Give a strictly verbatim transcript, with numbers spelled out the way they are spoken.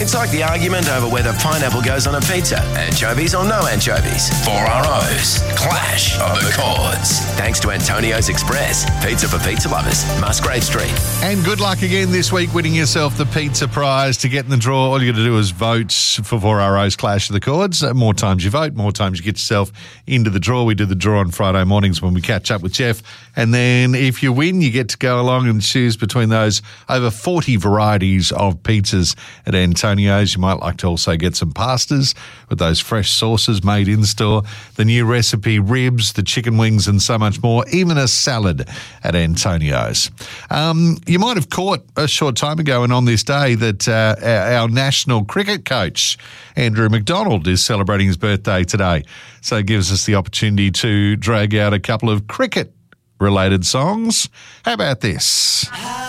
It's like the argument over whether pineapple goes on a pizza, anchovies or no anchovies. Four R O's, Clash of the Chords. Thanks to Antonio's Express, pizza for pizza lovers, Musgrave Street. And good luck again this week winning yourself the pizza prize. To get in the draw, all you got to do is vote for four R O's Clash of the Chords. More times you vote, more times you get yourself into the draw. We do the draw on Friday mornings when we catch up with Jeff. And then if you win, you get to go along and choose between those over forty varieties of pizzas at Antonio's. You might like to also get some pastas with those fresh sauces made in store, the new recipe ribs, the chicken wings and so much more, even a salad at Antonio's. Um, you might have caught a short time ago and on this day that uh, our, our national cricket coach, Andrew McDonald, is celebrating his birthday today. So it gives us the opportunity to drag out a couple of cricket-related songs. How about this?